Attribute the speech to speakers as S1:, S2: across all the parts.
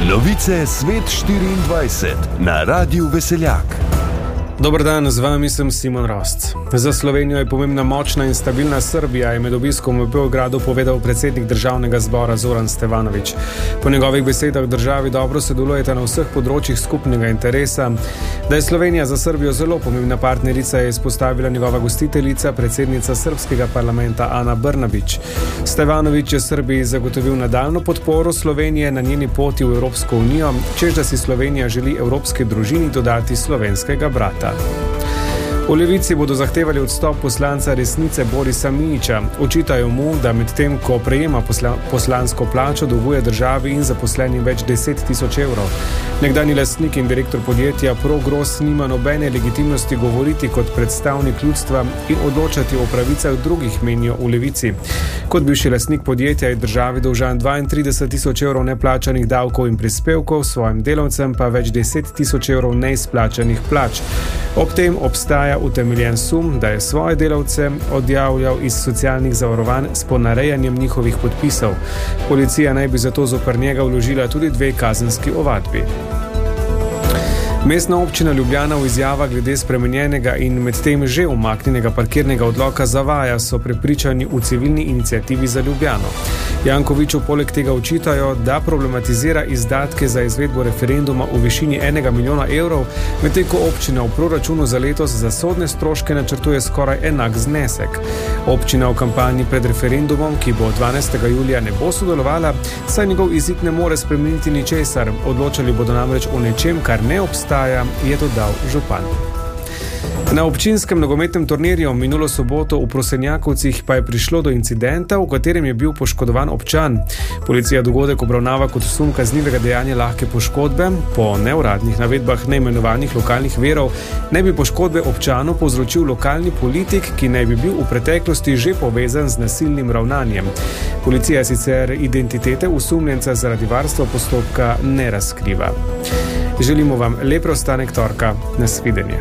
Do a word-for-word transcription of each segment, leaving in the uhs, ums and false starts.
S1: Novice Svet štiriindvajset na Radiu Veseljak.
S2: Dober dan, z vami sem Simon Rosc. Za Slovenijo je pomembna močna in stabilna Srbija, je med obiskom v Beogradu povedal predsednik državnega zbora Zoran Stevanović. Po njegovih besedah državi dobro sodelujeta na vseh področjih skupnega interesa. Da je Slovenija za Srbijo zelo pomembna partnerica, je izpostavila njegova gostiteljica, predsednica srbskega parlamenta Ana Brnabić. Stevanović je Srbiji zagotovil nadaljno podporo Slovenije na njeni poti v Evropsko unijo, čež da si Slovenija želi evropske družini dodati slovenskega brata. V Levici bodo zahtevali odstop poslanca Resnice Borisa Minića. Očitajo mu, da medtem, ko prejema posla, poslansko plačo, dolguje državi in zaposlenim več deset tisoč evrov. Nekdanji lastnik in direktor podjetja Progros nima nobene legitimnosti govoriti kot predstavnik ljudstva in odločati o pravicah drugih, menijo v Levici. Kot bivši lastnik podjetja je državi dolžan dvaintrideset tisoč evrov neplačanih davkov in prispevkov, svojim delavcem pa več deset tisoč evrov neizplačanih plač. Ob tem obstaja utemeljen sum, da je svoje delavce odjavljal iz socialnih zavarovanj s ponarejanjem njihovih podpisov. Policija naj bi zato zoper njega vložila tudi dve kazenski ovadbi. Mestna občina Ljubljana v izjavah glede spremenjenega in medtem že umaknjenega parkirnega odloka zavaja, so prepričani v civilni iniciativi za Ljubljano. Jankoviću poleg tega očitajo, da problematizira izdatke za izvedbo referenduma v višini enega milijona evrov, medtem ko občina v proračunu za letos za sodne stroške načrtuje skoraj enak znesek. Občina v kampanji pred referendumom, ki bo dvanajstega julija, ne bo sodelovala, saj njegov izid ne more spremeniti ničesar. Odločali bodo namreč o nečem, kar ne obstaja, je dodal župan. Na občinskem nogometnem turnirju minulo soboto v Prosenjakovcih pa je prišlo do incidenta, v katerem je bil poškodovan občan. Policija dogodek obravnava kot sum kaznivega dejanja lahke poškodbe. Po neuradnih navedbah neimenovanih lokalnih virov naj bi poškodbe občanu povzročil lokalni politik, ki naj bi bil v preteklosti že povezan z nasilnim ravnanjem. Policija sicer identitete osumljenca zaradi varstva postopka ne razkriva. Želimo vam lep preostanek torka. Nasvidenje.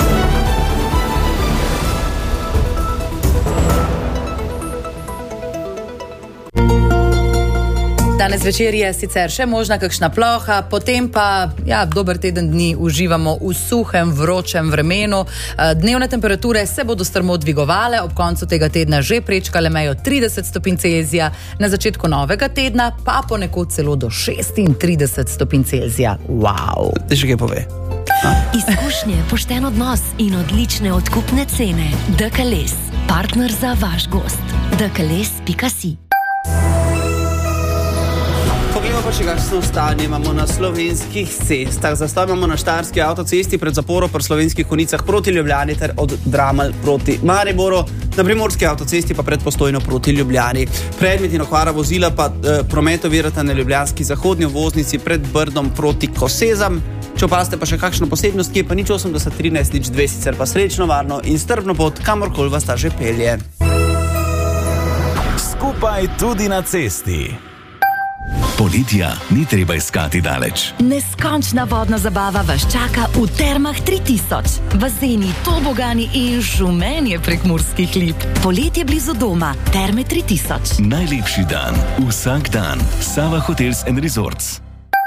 S3: Danes večer je sicer še možna kakšna ploha, potem pa ja, dober teden dni uživamo v suhem, vročem vremenu. Dnevne temperature se bodo strmo dvigovale, ob koncu tega tedna že prečkale mejo trideset stopinj Celzija, na začetku novega tedna pa ponekod celo do šestintrideset stopinj Celzija. Wow.
S4: Ti še kaj pove?
S5: Izkušnje, pošten odnos in odlične odkupne cene. D K L E S, partner za vaš gost. d k l e s pika si.
S4: Poglejmo pa še kakšno stanje imamo na slovenskih cestah. Zastoj imamo na Štajerski avtocesti pred zaporo pri Slovenskih Konjicah proti Ljubljani ter od Dramelj proti Mariboru, na Primorski avtocesti pa pred Postojno proti Ljubljani. Predmet in okvara vozila pa eh, promet ovirata na ljubljanski zahodni obvoznici pred Brdom proti Kosezam. Če opazite pa še kakšno posebnost, ki je pa nič osemdeset trinajst nič dve, sicer pa srečno, varno in strpno pot, kamorkoli vas ta že pelje.
S1: Skupaj tudi na cesti. Podjetja ni treba iskati daleč.
S5: Neskončna vodna zabava vas čaka v Termah tri tisoč. Bazeni, tobogani in šumenje prek Murskih lip. Poletje blizu doma. Terme tri tisoč.
S1: Najlepši dan. Vsak dan. Sava Hotels and Resorts.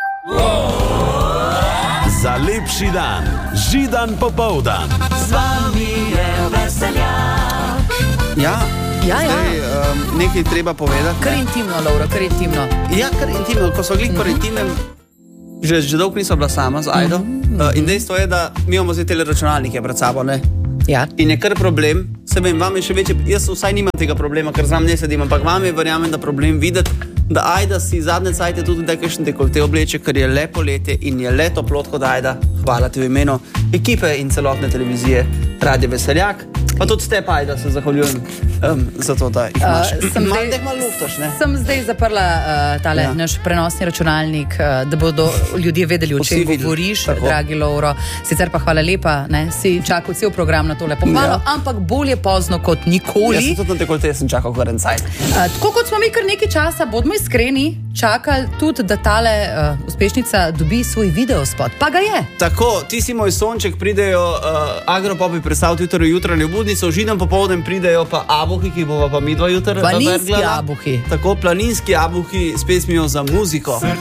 S1: Za lepši dan. Židan popoldan.
S6: Z vami je Veseljak.
S4: Ja,
S3: Ja, ja.
S4: zdaj um, nekaj treba povedati.
S3: Kar intimno, Laura, kar intimno.
S4: Ja, kar intimno, ko so glik mm-hmm. pri intimnem, že, že dolgo nisem bila sama z Ajdo. Mm-hmm. Uh, in dejstvo je, da mi imamo zdaj tele računalnike pred sabo, ne?
S3: Ja.
S4: In je kar problem, se vem, vam je še večje, jaz vsaj nimam tega problema, ker znam ne sedim, ampak vam je verjamem, da problem videti, da Ajda si zadnje cajte tudi da kakšen dekolte obleče, ker je le poletje in je le toplot kot Ajda. Hvala ti v imenu ekipe in celotne televizije Radio Veseljak. Pa tudi ste pa, da se zahvaljujem um, za to, da jih imaš. Uh, sem, zdaj, luftoš,
S3: sem zdaj zaprla uh, tale ja. naš prenosni računalnik, uh, da bodo ljudje vedeli, o čem govoriš, tako. Dragi Lauro. Sicer pa hvala lepa, ne? Si čakal cel program na tole pohvalo, ja. ampak bolje pozno kot nikoli.
S4: Jaz sem tudi na tekolte, jaz sem čakal kar en cajt.
S3: Uh, tako kot smo mi kar nekaj časa, bodimo iskreni, čakali tudi, da tale uh, uspešnica dobi svoj videospot. Pa ga je.
S4: Tako, ti si moj sonček, pridejo uh, Agropopi predstaviti jutro jutranje obudnice, v Židan popovdem pridejo pa abuhi, ki bova pa midva jutr.
S3: Planinski abuhi.
S4: Tako, planinski abuhi s pesmijo Za muziko.